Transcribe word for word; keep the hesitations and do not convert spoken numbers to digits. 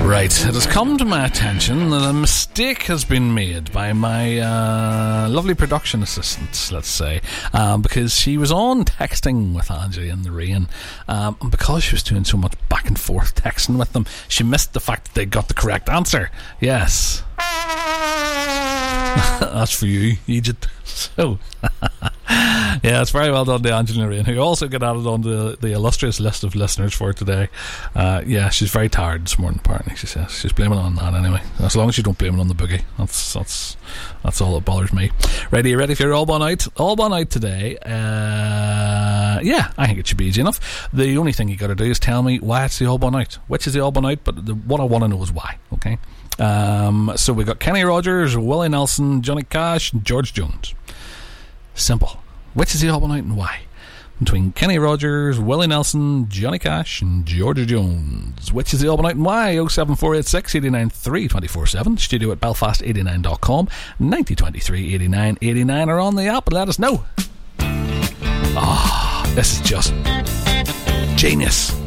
Right, it has come to my attention that a mistake has been made by my uh, lovely production assistant, let's say, um, because she was on texting with Angie in the rain, um, and because she was doing so much back and forth texting with them, she missed the fact that they got the correct answer. Yes. That's for you, Egypt. So, yeah, it's very well done to Angela Rain, who also got added on the, the illustrious list of listeners for today. Uh, yeah, she's very tired this morning, apparently, she says. She's blaming it on that anyway. As long as you don't blame it on the boogie. That's that's that's all that bothers me. Ready, you ready for your Alban Out? Alban Out today. Uh, yeah, I think it should be easy enough. The only thing you got to do is tell me why it's the Alban Out. Which is the Alban Out, but the, what I want to know is why, okay? Um, so we've got Kenny Rogers, Willie Nelson, Johnny Cash, and George Jones. Simple. Which is the Alban Out and why? Between Kenny Rogers, Willie Nelson, Johnny Cash, and George Jones. Which is the Alban Out and why? oh seven four eight six, eight nine three, two four seven. Studio at belfast eighty-nine dot com. ninety twenty-three, eighty-nine, eighty-nine are on the app. Let us know. Ah, oh, this is just genius.